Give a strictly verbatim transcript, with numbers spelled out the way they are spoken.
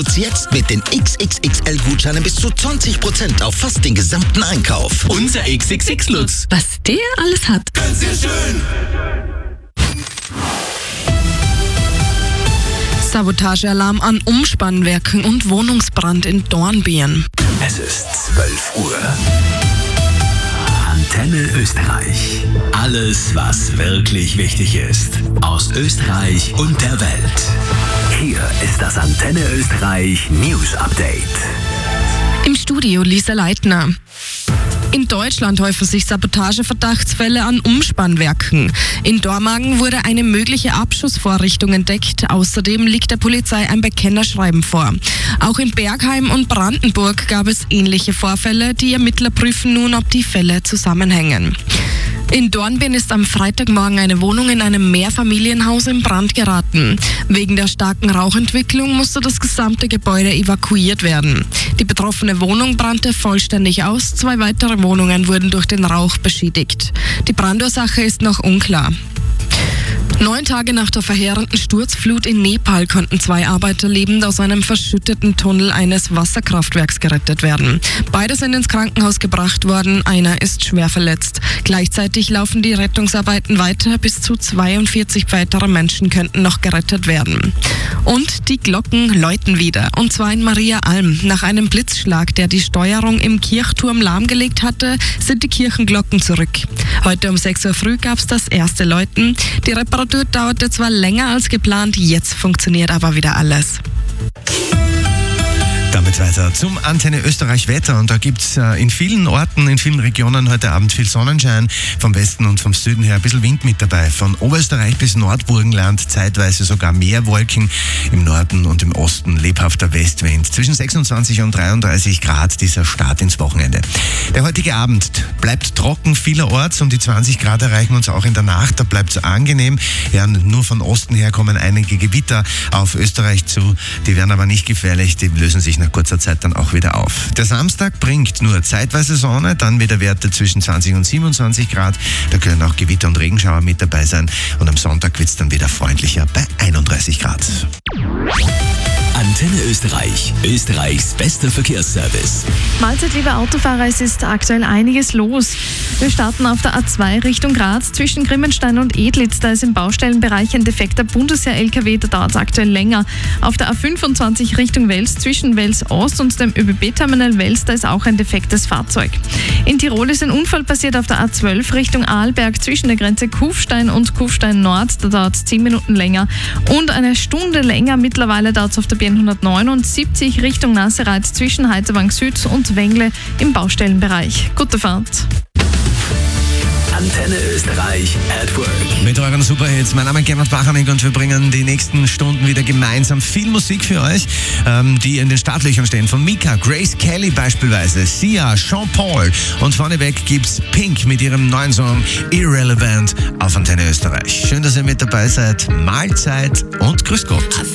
Jetzt mit den X X X L-Gutscheinen bis zu zwanzig Prozent auf fast den gesamten Einkauf. Unser X X X-Lutz. Was der alles hat. Ganz sehr schön. Sabotagealarm an Umspannwerken und Wohnungsbrand in Dornbirn. Es ist zwölf Uhr. Antenne Österreich. Alles, was wirklich wichtig ist. Aus Österreich und der Welt. Hier ist das Antenne Österreich News Update. Im Studio Lisa Leitner. In Deutschland häufen sich Sabotageverdachtsfälle an Umspannwerken. In Dormagen wurde eine mögliche Abschussvorrichtung entdeckt. Außerdem liegt der Polizei ein Bekennerschreiben vor. Auch in Bergheim und Brandenburg gab es ähnliche Vorfälle. Die Ermittler prüfen nun, ob die Fälle zusammenhängen. In Dornbirn ist am Freitagmorgen eine Wohnung in einem Mehrfamilienhaus in Brand geraten. Wegen der starken Rauchentwicklung musste das gesamte Gebäude evakuiert werden. Die betroffene Wohnung brannte vollständig aus. Zwei weitere Wohnungen wurden durch den Rauch beschädigt. Die Brandursache ist noch unklar. Neun Tage nach der verheerenden Sturzflut in Nepal konnten zwei Arbeiter lebend aus einem verschütteten Tunnel eines Wasserkraftwerks gerettet werden. Beide sind ins Krankenhaus gebracht worden, einer ist schwer verletzt. Gleichzeitig laufen die Rettungsarbeiten weiter, bis zu zweiundvierzig weitere Menschen könnten noch gerettet werden. Und die Glocken läuten wieder, und zwar in Maria Alm. Nach einem Blitzschlag, der die Steuerung im Kirchturm lahmgelegt hatte, sind die Kirchenglocken zurück. Heute um sechs Uhr früh gab es das erste Läuten. Die Reparatur dauerte zwar länger als geplant, jetzt funktioniert aber wieder alles. Damit weiter zum Antenne Österreich Wetter, und da gibt's äh, in vielen Orten, in vielen Regionen heute Abend viel Sonnenschein, vom Westen und vom Süden her ein bisschen Wind mit dabei. Von Oberösterreich bis Nordburgenland zeitweise sogar mehr Wolken, im Norden und im Osten lebhafter Westwind. Zwischen sechsundzwanzig und dreiunddreißig Grad dieser Start ins Wochenende. Der heutige Abend bleibt trocken vielerorts, um die zwanzig Grad erreichen uns auch in der Nacht, da bleibt es angenehm. Ja, nur von Osten her kommen einige Gewitter auf Österreich zu, die werden aber nicht gefährlich, die lösen sich nach kurzer Zeit dann auch wieder auf. Der Samstag bringt nur zeitweise Sonne, dann wieder Werte zwischen zwanzig und siebenundzwanzig Grad. Da können auch Gewitter und Regenschauer mit dabei sein. Und am Sonntag wird es dann wieder freundlicher bei einunddreißig Grad. Antenne Österreich. Österreichs bester Verkehrsservice. Mahlzeit, liebe Autofahrer, es ist aktuell einiges los. Wir starten auf der A zwei Richtung Graz zwischen Grimmenstein und Edlitz. Da ist im Baustellenbereich ein defekter Bundesheer-L K W, da dauert es aktuell länger. Auf der A fünfundzwanzig Richtung Wels zwischen Wels Ost und dem ÖBB-Terminal Wels, da ist auch ein defektes Fahrzeug. In Tirol ist ein Unfall passiert auf der A zwölf Richtung Arlberg zwischen der Grenze Kufstein und Kufstein Nord. Da dauert es zehn Minuten länger. Und eine Stunde länger mittlerweile dauert es auf der B hundertneunundsiebzig Richtung Nassereit zwischen Heizerbank Süd und Wengle im Baustellenbereich. Gute Fahrt. Antenne Österreich at Work. Mit euren Superhits. Mein Name ist Gernot Bachanek und wir bringen die nächsten Stunden wieder gemeinsam viel Musik für euch, ähm, die in den Startlöchern stehen. Von Mika, Grace Kelly beispielsweise, Sia, Sean Paul, und vorneweg gibt's Pink mit ihrem neuen Song Irrelevant auf Antenne Österreich. Schön, dass ihr mit dabei seid. Mahlzeit und grüß Gott.